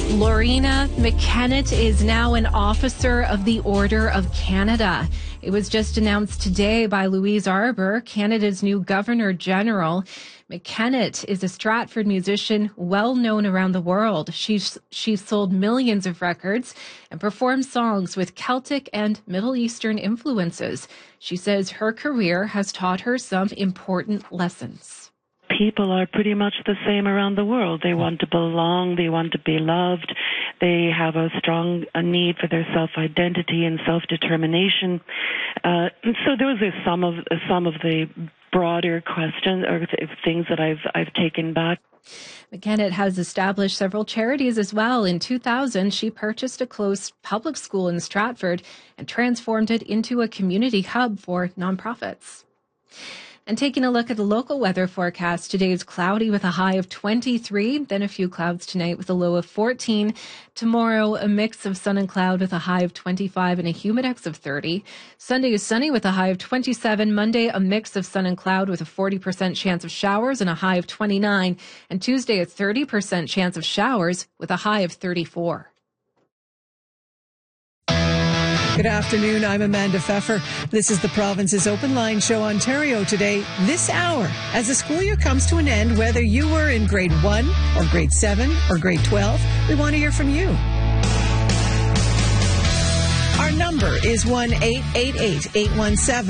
Lorena McKennett is now an officer of the Order of Canada. It was just announced today by Louise Arbour, Canada's new Governor General. McKennett is a Stratford musician well known around the world. She's sold millions of records and performed songs with Celtic and Middle Eastern influences. She says her career has taught her some important lessons. People are pretty much the same around the world. They want to belong. They want to be loved. They have a strong need for their self-identity and self-determination. So those are some of the broader questions or things that I've taken back. McKennett has established several charities as well. In 2000, she purchased a closed public school in Stratford and transformed it into a community hub for nonprofits. And taking a look at the local weather forecast, today is cloudy with a high of 23, then a few clouds tonight with a low of 14. Tomorrow, a mix of sun and cloud with a high of 25 and a humidex of 30. Sunday is sunny with a high of 27. Monday, a mix of sun and cloud with a 40% chance of showers and a high of 29. And Tuesday, a 30% chance of showers with a high of 34. Good afternoon. I'm Amanda Pfeffer. This is the Province's Open Line Show Ontario today, this hour. As the school year comes to an end, whether you were in grade 1 or grade 7 or grade 12, we want to hear from you. Our number is 1-888-817